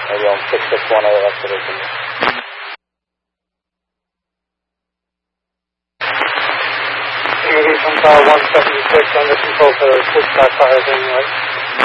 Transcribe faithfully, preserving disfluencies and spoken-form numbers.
Maybe on six six one eight, that's what it is. Maybe from car one seventy-six on the control for switchback fires anyway.